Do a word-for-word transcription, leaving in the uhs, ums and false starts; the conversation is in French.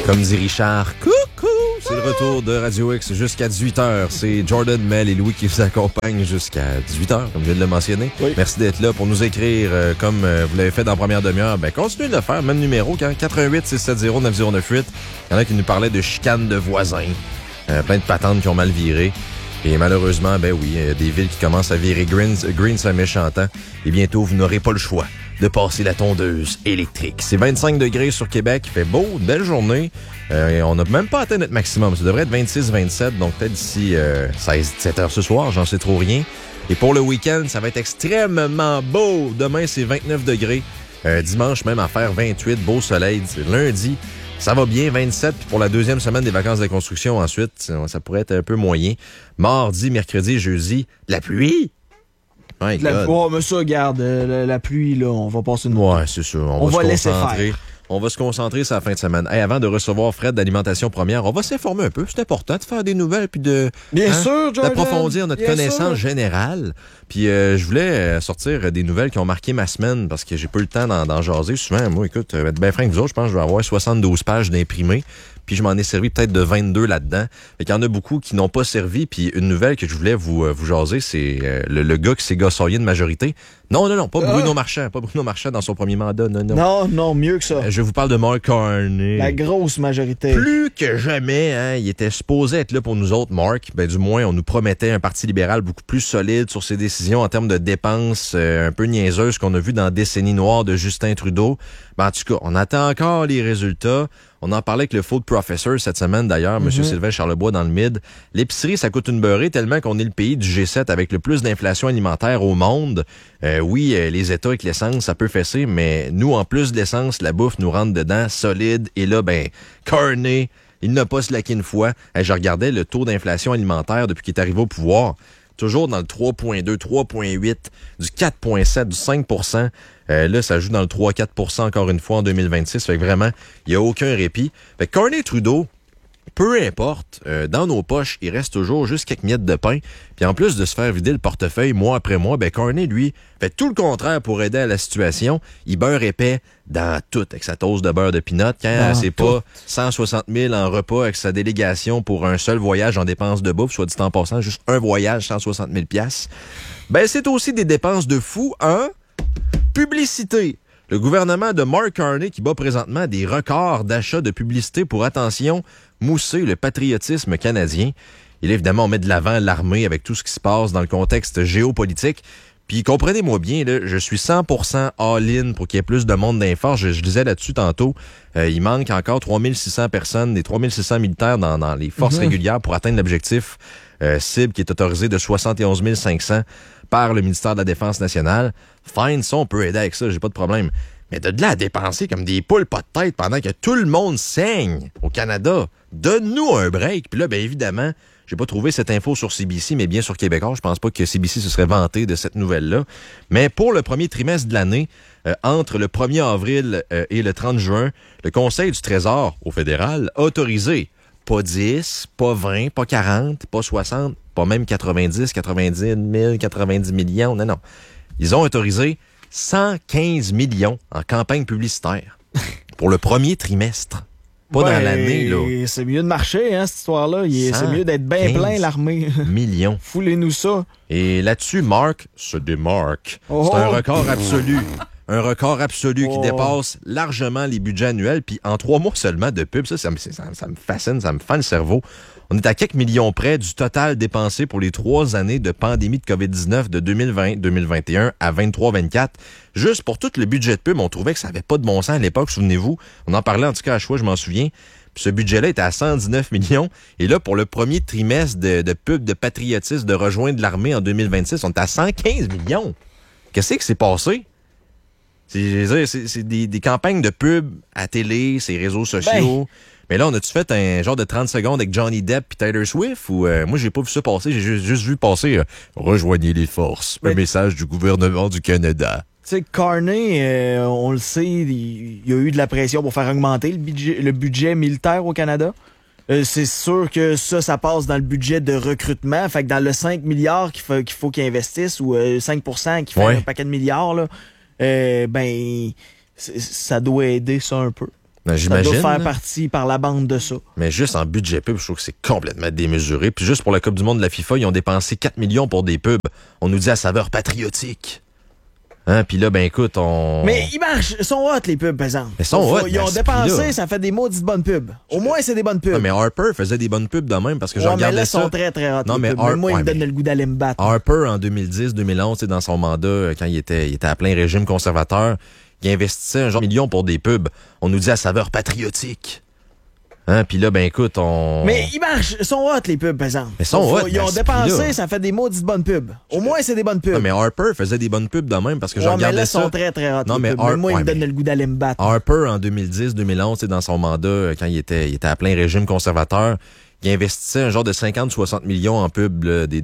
Comme dit Richard, coucou! C'est le retour de Radio X jusqu'à dix-huit heures. C'est Jordan, Mel et Louis qui vous accompagnent jusqu'à dix-huit heures, comme je viens de le mentionner. Oui. Merci d'être là pour nous écrire euh, comme euh, vous l'avez fait dans la première demi-heure. Ben, continuez de le faire, même numéro, quatre un huit, six sept zéro, neuf zéro neuf huit. Il y en a qui nous parlaient de chicanes de voisins. Euh, plein de patentes qui ont mal viré. Et malheureusement, ben oui, il y a des villes qui commencent à virer green, green ça méchantant. Et bientôt, vous n'aurez pas le choix de passer la tondeuse électrique. C'est vingt-cinq degrés sur Québec, il fait beau, une belle journée. Euh, on n'a même pas atteint notre maximum. Ça devrait être vingt-six vingt-sept, donc peut-être d'ici euh, seize dix-sept heures ce soir, j'en sais trop rien. Et pour le week-end, ça va être extrêmement beau. Demain, c'est vingt-neuf degrés. Euh, dimanche, même à faire vingt-huit, beau soleil. Lundi, ça va bien, vingt-sept. Puis pour la deuxième semaine des vacances de construction, ensuite, ça pourrait être un peu moyen. Mardi, mercredi, jeudi, la pluie. My la, oh, mais ça, regarde, la, la pluie, là, on va passer une... Ouais, c'est ça. On, on va, va se laisser concentrer. faire. On va se concentrer sur la fin de semaine. Hey, avant de recevoir Fred d'Alimentation Première, on va s'informer un peu. C'est important de faire des nouvelles puis de Bien hein, sûr, Jordan, d'approfondir notre connaissance sûr. générale. Puis euh, je voulais sortir des nouvelles qui ont marqué ma semaine parce que j'ai pas eu le temps d'en, d'en jaser souvent. Moi, écoute, être bien franc que vous autres, je pense que je vais avoir soixante-douze pages d'imprimés. Puis je m'en ai servi peut-être de vingt-deux là-dedans. Fait qu'il y en a beaucoup qui n'ont pas servi. Puis une nouvelle que je voulais vous, euh, vous jaser, c'est euh, le, le gars qui s'est gossoyé de majorité. Non, non, non, pas Bruno ah. Marchand. Pas Bruno Marchand dans son premier mandat. Non, non. Non, non, mieux que ça. Euh, je vous parle de Mark Carney. La grosse majorité. Plus que jamais, hein, il était supposé être là pour nous autres, Mark. Ben, du moins, on nous promettait un parti libéral beaucoup plus solide sur ses décisions en termes de dépenses euh, un peu niaiseuses qu'on a vu dans la décennie noire de Justin Trudeau. Ben, en tout cas, on attend encore les résultats. On en parlait avec le Food Professor cette semaine, d'ailleurs, mm-hmm. M. Sylvain Charlebois dans le Mid. L'épicerie, ça coûte une beurrée tellement qu'on est le pays du G sept avec le plus d'inflation alimentaire au monde. Euh, oui, euh, les États avec l'essence, ça peut fesser, mais nous, en plus de l'essence, la bouffe nous rentre dedans, solide. Et là, ben, Carney, il n'a pas slacké une fois. Hey, je regardais le taux d'inflation alimentaire depuis qu'il est arrivé au pouvoir. Toujours dans le trois virgule deux, trois virgule huit, du quatre virgule sept, du cinq pour cent. Euh, là, ça joue dans le trois à quatre pour cent encore une fois en deux mille vingt-six. Fait que vraiment, il n'y a aucun répit. Fait que Carney Trudeau, peu importe, euh, dans nos poches, il reste toujours juste quelques miettes de pain. Puis en plus de se faire vider le portefeuille mois après mois, ben Carney, lui, fait tout le contraire pour aider à la situation. Il beurre épais dans tout, avec sa toast de beurre de pinot. Quand dans c'est tout. Pas cent soixante mille en repas avec sa délégation pour un seul voyage en dépenses de bouffe, soit dit en passant, juste un voyage, cent soixante mille piastres. Ben c'est aussi des dépenses de fou, hein? Publicité. Le gouvernement de Mark Carney qui bat présentement des records d'achat de publicité pour, attention, mousser le patriotisme canadien. Et là, évidemment, on met de l'avant l'armée avec tout ce qui se passe dans le contexte géopolitique. Puis comprenez-moi bien, là, je suis cent pour cent all-in pour qu'il y ait plus de monde d'inforce. Je, je disais là-dessus tantôt, euh, il manque encore trois mille six cents personnes, des trois mille six cents militaires dans, dans les forces mm-hmm. régulières pour atteindre l'objectif euh, cible qui est autorisé de soixante et onze mille cinq cents par le ministère de la Défense nationale. Fine, ça, on peut aider avec ça, j'ai pas de problème. Mais de là à dépenser comme des poules pas de tête pendant que tout le monde saigne au Canada, donne-nous un break. Puis là, bien évidemment, j'ai pas trouvé cette info sur C B C, mais bien sur Québécois. Je pense pas que C B C se serait vanté de cette nouvelle-là. Mais pour le premier trimestre de l'année, euh, entre le premier avril euh, et le trente juin, le Conseil du Trésor au fédéral a autorisé pas dix, pas vingt, pas quarante, pas soixante, pas même quatre-vingt-dix, quatre-vingt-dix mille, quatre-vingt-dix millions. Non, non. Ils ont autorisé cent quinze millions en campagne publicitaire pour le premier trimestre. Pas ben, dans l'année, là. C'est mieux de marcher, hein, cette histoire-là. Il, c'est mieux d'être bien plein, l'armée. Millions. Foulez-nous ça. Et là-dessus, Mark se démarque. Oh. C'est un record absolu. Un record absolu oh. qui dépasse largement les budgets annuels. Puis en trois mois seulement de pub, ça, ça, me, ça, ça me fascine, ça me fend le cerveau. On est à quelques millions près du total dépensé pour les trois années de pandémie de covid dix-neuf de deux mille vingt deux mille vingt et un à vingt-trois vingt-quatre. Juste pour tout le budget de pub, on trouvait que ça n'avait pas de bon sens à l'époque, souvenez-vous. On en parlait en tout cas à choix, je m'en souviens. Puis ce budget-là était à cent dix-neuf millions. Et là, pour le premier trimestre de, de pub de patriotisme de rejoindre l'armée en deux mille vingt-six, on est à cent quinze millions. Qu'est-ce qui s'est passé? C'est, c'est, c'est des, des campagnes de pub à télé, ces réseaux sociaux. Ben. Mais là, on a-tu fait un genre de trente secondes avec Johnny Depp et Taylor Swift? Ou euh, moi, j'ai pas vu ça passer. J'ai juste, juste vu passer euh, « Rejoignez les forces. Mais... » Un message du gouvernement du Canada. Tu sais, Carney, euh, on le sait, il y a eu de la pression pour faire augmenter le budget, le budget militaire au Canada. Euh, c'est sûr que ça, ça passe dans le budget de recrutement. Fait que dans le cinq milliards qu'il faut qu'il faut qu'il investisse, ou euh, cinq pour cent qui fait ouais. un paquet de milliards, là, euh, ben, ça doit aider ça un peu. Ben, Ça j'imagine. doit faire là. partie par la bande de ça. Mais juste en budget pub, je trouve que c'est complètement démesuré. Puis juste pour la Coupe du monde de la FIFA, ils ont dépensé quatre millions pour des pubs. On nous dit à saveur patriotique. Hein? Puis là, ben écoute, on... Mais ils marchent, ils sont hot les pubs, par exemple. Mais ils sont hot, Ils ont mais à ce dépensé, prix-là. ça fait des maudites bonnes pubs. Au moins, c'est des bonnes pubs. Ah, mais Harper faisait des bonnes pubs de même parce que je Ouais, mais regardais là, ils ça. sont très, très hot. Non, les mais pubs. Har- Même moi, ouais, ils me donnent mais- le goût d'aller me battre. Harper, en deux mille dix deux mille onze, dans son mandat, euh, quand il était, il était à plein régime conservateur, il investissait un genre de million pour des pubs. On nous dit à saveur patriotique. Hein? Puis là, ben écoute, on... Mais ils marchent, ils sont hot les pubs, par exemple. Mais ils sont hot, Ils mais à ont ce dépensé, prix-là. ça fait des maudites bonnes pubs. Au moins, c'est des bonnes pubs. Ah, mais Harper faisait des bonnes pubs de même parce que je Ouais, mais regardais là, ils ça. sont très, très hot. Non, les mais pubs. Har- Même moi, ils ouais, me donnent mais- le goût d'aller me battre. Harper, en deux mille dix deux mille onze, dans son mandat, euh, quand il était, il était à plein régime conservateur, il investissait un genre de cinquante soixante millions en pub là, des